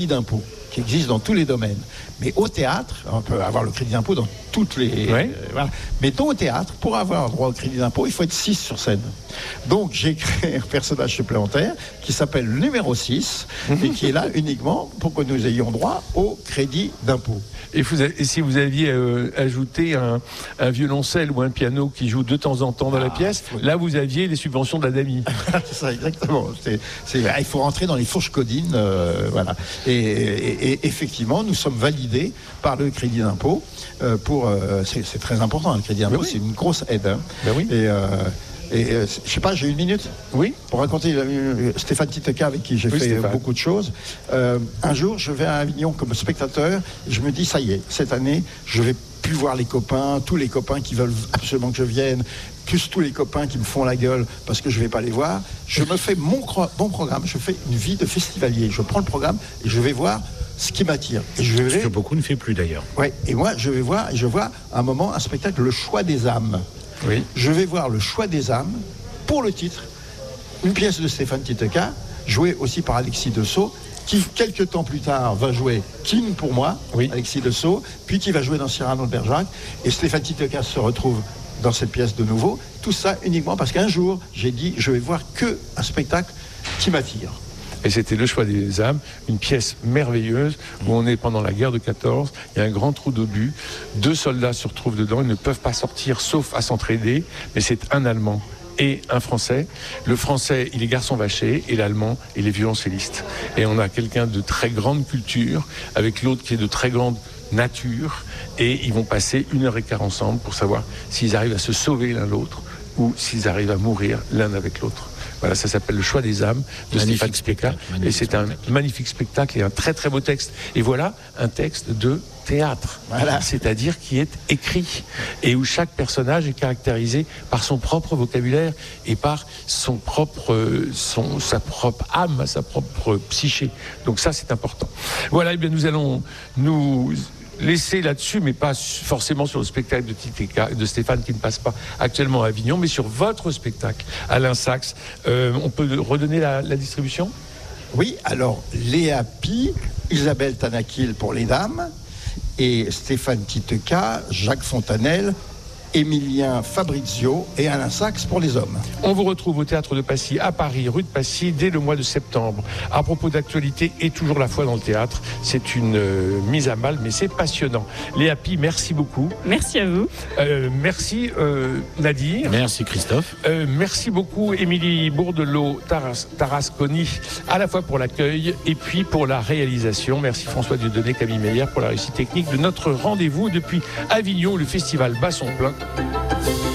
d'impôt qui existe dans tous les domaines. Mais au théâtre, on peut avoir le crédit d'impôt dans toutes les... voilà. Mais au théâtre, pour avoir droit au crédit d'impôt, il faut être 6 sur scène. Donc j'ai créé un personnage supplémentaire qui s'appelle le numéro 6 et qui est là uniquement pour que nous ayons droit au crédit d'impôt. Et si vous aviez ajouté un violoncelle ou un piano qui joue de temps en temps dans la pièce, là vous aviez les subventions d'Adami. C'est ça, exactement. Il faut rentrer dans les fourches codines, voilà. Et effectivement, nous sommes validés par le crédit d'impôt. C'est très important, le crédit d'impôt, c'est une grosse aide. Hein. Ben oui. Et je sais pas, j'ai une minute. Oui. Pour raconter Stéphane Titeka avec qui j'ai fait beaucoup de choses. Un jour, je vais à Avignon comme spectateur. Et je me dis, ça y est, cette année, je vais plus voir les copains, tous les copains qui veulent absolument que je vienne, plus tous les copains qui me font la gueule parce que je vais pas les voir. Je me fais mon programme. Je fais une vie de festivalier. Je prends le programme et je vais voir ce qui m'attire. Et je vais... Ce que beaucoup ne fait plus d'ailleurs. Ouais. Et moi, je vais voir, et je vois à un moment un spectacle, Le Choix des âmes. Oui. Je vais voir Le Choix des âmes, pour le titre, une pièce de Stéphane Titeka, jouée aussi par Alexis Dessau, qui, quelques temps plus tard, va jouer King pour moi, Alexis Dessau, puis qui va jouer dans Cyrano de Bergerac, et Stéphane Titeka se retrouve dans cette pièce de nouveau. Tout ça uniquement parce qu'un jour, j'ai dit, je vais voir que un spectacle qui m'attire. Et c'était Le Choix des âmes, une pièce merveilleuse où on est pendant la guerre de 14, il y a un grand trou d'obus, 2 soldats se retrouvent dedans, ils ne peuvent pas sortir sauf à s'entraider, mais c'est un Allemand et un Français. Le Français, il est garçon vaché, et l'Allemand, il est violoncelliste. Et on a quelqu'un de très grande culture, avec l'autre qui est de très grande nature, et ils vont passer 1h15 ensemble pour savoir s'ils arrivent à se sauver l'un l'autre, ou s'ils arrivent à mourir l'un avec l'autre. Voilà, ça s'appelle Le Choix des âmes de Stéphane Titeka. Et c'est un magnifique spectacle et un très très beau texte. Et voilà un texte de théâtre, c'est-à-dire qui est écrit et où chaque personnage est caractérisé par son propre vocabulaire et par sa propre âme, sa propre psyché. Donc ça, c'est important. Voilà, et bien nous allons nous laisser là-dessus, mais pas forcément sur le spectacle de Stéphane qui ne passe pas actuellement à Avignon, mais sur votre spectacle, Alain Sachs. On peut redonner la distribution ? Oui, alors Léa Pi, Isabelle Tanakil pour les dames, et Stéphane Titeka, Jacques Fontanelle, Émilien Fabrizio et Alain Sachs pour les hommes. On vous retrouve au Théâtre de Passy à Paris, rue de Passy, dès le mois de septembre. À propos d'actualité et toujours la foi dans le théâtre, c'est une mise à mal, mais c'est passionnant. Léa Pi, merci beaucoup. Merci à vous. Merci Nadir. Merci Christophe. Merci beaucoup Émilie Bourdelot, Tarasconi, à la fois pour l'accueil et puis pour la réalisation. Merci François Dieudonné, Camille Meyer pour la réussite technique de notre rendez-vous depuis Avignon, le festival Bat son plein.